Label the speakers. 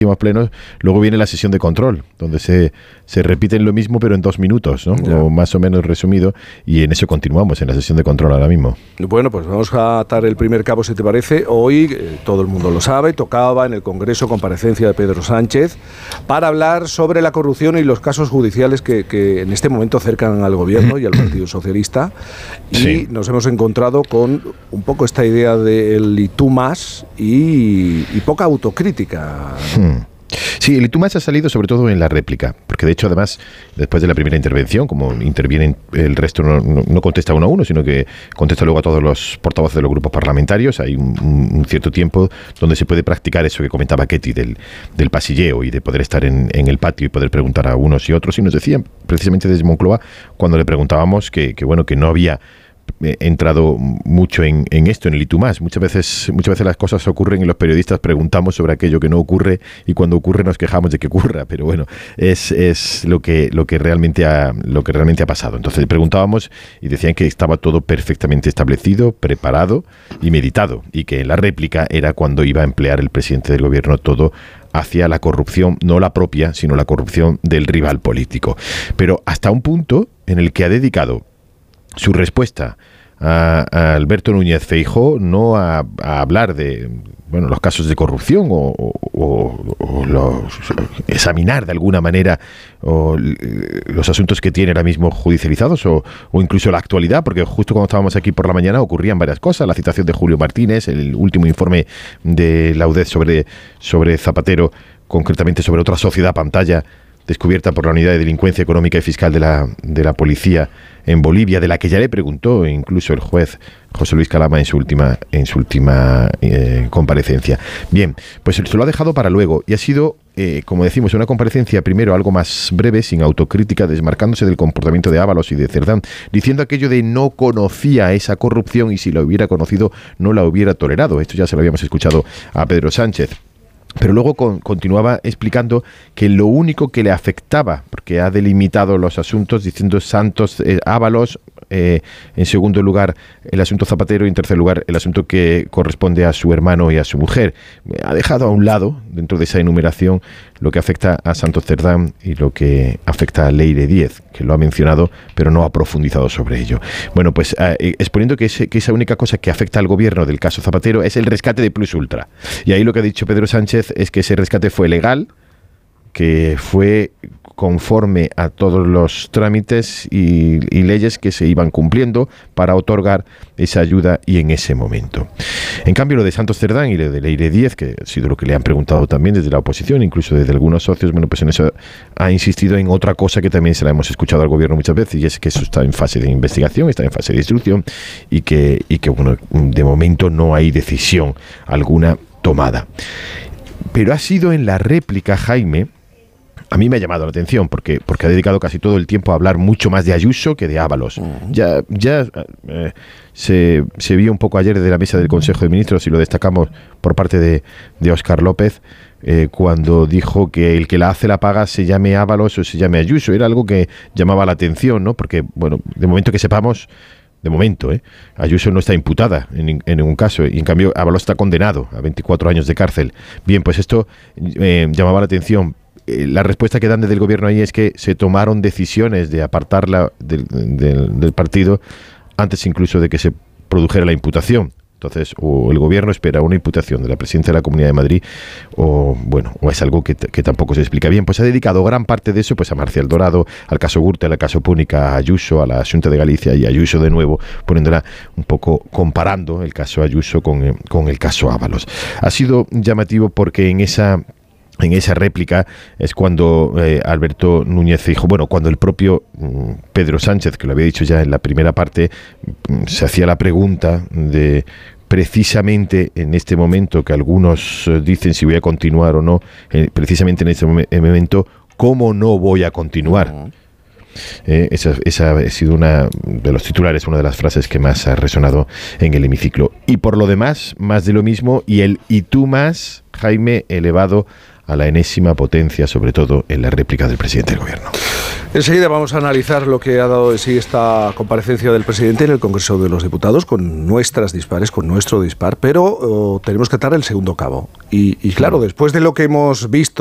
Speaker 1: plenos, luego viene la sesión de control, donde se repiten lo mismo pero en 2 minutos, ¿no? O más o menos resumido, y en eso continuamos, en la sesión de control ahora mismo.
Speaker 2: Bueno, pues vamos a atar el primer cabo, si te parece. Hoy, todo el mundo lo sabe, tocaba en el Congreso comparecencia de Pedro Sánchez para hablar sobre la corrupción y los casos judiciales que en este momento cercan al Gobierno y al Partido Socialista, y nos hemos encontrado con un poco esta idea del y tú más y poca autocrítica.
Speaker 1: Sí, el y tú más ha salido sobre todo en la réplica, porque de hecho además después de la primera intervención, como intervienen el resto, no contesta uno a uno, sino que contesta luego a todos los portavoces de los grupos parlamentarios. Hay un cierto tiempo donde se puede practicar eso que comentaba Ketty del pasilleo y de poder estar en el patio y poder preguntar a unos y otros. Y nos decían precisamente desde Moncloa, cuando le preguntábamos que no había entrado mucho en esto, en el y tú más. Muchas veces las cosas ocurren y los periodistas preguntamos sobre aquello que no ocurre, y cuando ocurre nos quejamos de que ocurra, pero bueno, es lo que realmente ha pasado. Entonces preguntábamos y decían que estaba todo perfectamente establecido, preparado y meditado, y que en la réplica era cuando iba a emplear el presidente del Gobierno todo hacia la corrupción, no la propia, sino la corrupción del rival político. Pero hasta un punto en el que ha dedicado su respuesta a Alberto Núñez Feijóo no a hablar de los casos de corrupción o examinar de alguna manera los asuntos que tiene ahora mismo judicializados o incluso la actualidad, porque justo cuando estábamos aquí por la mañana ocurrían varias cosas: la citación de Julio Martínez, el último informe de la UDEZ sobre Zapatero, concretamente sobre otra sociedad pantalla descubierta por la Unidad de Delincuencia Económica y Fiscal de la Policía en Bolivia, de la que ya le preguntó incluso el juez José Luis Calama en su última comparecencia. Bien, pues se lo ha dejado para luego, y ha sido, como decimos, una comparecencia primero algo más breve, sin autocrítica, desmarcándose del comportamiento de Ábalos y de Cerdán, diciendo aquello de no conocía esa corrupción y si la hubiera conocido no la hubiera tolerado. Esto ya se lo habíamos escuchado a Pedro Sánchez. Pero luego continuaba explicando que lo único que le afectaba, porque ha delimitado los asuntos diciendo Santos, Ábalos, en segundo lugar el asunto Zapatero y en tercer lugar el asunto que corresponde a su hermano y a su mujer. Ha dejado a un lado, dentro de esa enumeración, lo que afecta a Santos Cerdán y lo que afecta a Leire Díez, que lo ha mencionado pero no ha profundizado sobre ello. Bueno, pues exponiendo que esa única cosa que afecta al gobierno del caso Zapatero es el rescate de Plus Ultra. Y ahí lo que ha dicho Pedro Sánchez es que ese rescate fue legal, que fue conforme a todos los trámites y leyes que se iban cumpliendo para otorgar esa ayuda y en ese momento. En cambio, lo de Santos Cerdán y lo de Leire Díez, que ha sido lo que le han preguntado también desde la oposición, incluso desde algunos socios, bueno, pues en eso ha insistido en otra cosa que también se la hemos escuchado al gobierno muchas veces, y es que eso está en fase de investigación, está en fase de instrucción y que bueno, de momento no hay decisión alguna tomada. Pero ha sido en la réplica, Jaime, a mí me ha llamado la atención porque ha dedicado casi todo el tiempo a hablar mucho más de Ayuso que de Ábalos. Ya se vio un poco ayer desde la mesa del Consejo de Ministros, y lo destacamos por parte de Óscar López, cuando dijo que el que la hace la paga, se llame Ábalos o se llame Ayuso. Era algo que llamaba la atención, ¿no? Porque, bueno, de momento que sepamos, Ayuso no está imputada en ningún caso, y en cambio Ábalos está condenado a 24 años de cárcel. Bien, pues esto llamaba la atención. La respuesta que dan desde el gobierno ahí es que se tomaron decisiones de apartarla del partido antes incluso de que se produjera la imputación. Entonces, o el gobierno espera una imputación de la presidenta de la Comunidad de Madrid, o es algo que tampoco se explica bien. Pues ha dedicado gran parte de eso pues a Marcial Dorado, al caso Gürtel, al caso Púnica, a Ayuso, a la Xunta de Galicia y a Ayuso de nuevo, poniéndola un poco, comparando el caso Ayuso con el caso Ábalos. Ha sido llamativo porque en esa réplica es cuando Alberto Núñez Feijóo, cuando el propio Pedro Sánchez, que lo había dicho ya en la primera parte, se hacía la pregunta de precisamente en este momento que algunos dicen si voy a continuar o no, precisamente en este momento, ¿cómo no voy a continuar? Esa ha sido una de los titulares, una de las frases que más ha resonado en el hemiciclo. Y por lo demás, más de lo mismo, y el y tú más, Jaime, elevado a la enésima potencia, sobre todo en la réplica del presidente del Gobierno.
Speaker 2: Enseguida vamos a analizar lo que ha dado de sí esta comparecencia del presidente en el Congreso de los Diputados con nuestras dispares, con nuestro dispar, pero tenemos que atar el segundo cabo. Y claro, después de lo que hemos visto